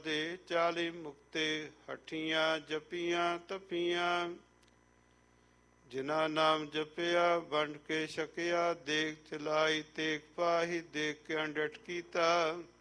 ਦੇ 40 ਮੁਕਤੇ ਹੱਠੀਆਂ ਜਪੀਆਂ ਤਪੀਆਂ। ਜਿਨ੍ਹਾਂ ਨਾਮ ਜਪਿਆ ਵੰਡ ਕੇ ਛਕਿਆ, ਦੇਖ ਚਲਾਈ ਤੇਗ ਪਾਹੀ, ਦੇਖ ਕੇ ਅੰਡਟ ਕੀਤਾ।